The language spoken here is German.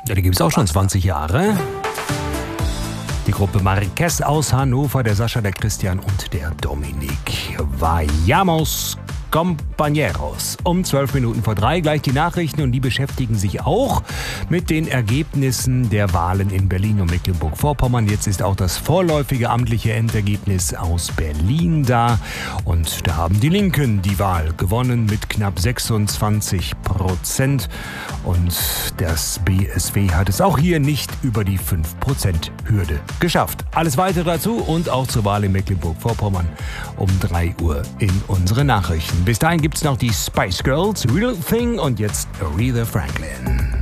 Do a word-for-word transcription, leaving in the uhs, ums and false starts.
Ja, die gibt es auch schon zwanzig Jahre. Die Gruppe Marquez aus Hannover, der Sascha, der Christian und der Dominik. Vayamos Compañeros. Um zwölf Minuten vor drei gleich die Nachrichten und die beschäftigen sich auch mit den Ergebnissen der Wahlen in Berlin und Mecklenburg-Vorpommern. Jetzt ist auch das vorläufige amtliche Endergebnis aus Berlin da und da haben die Linken die Wahl gewonnen mit knapp sechsundzwanzig Prozent und das B S W hat es auch hier nicht über die fünf Prozent Hürde geschafft. Alles weitere dazu und auch zur Wahl in Mecklenburg-Vorpommern um drei Uhr in unsere Nachrichten. Bis dahin gibt's noch die Spice Girls, Real Thing und jetzt Aretha Franklin.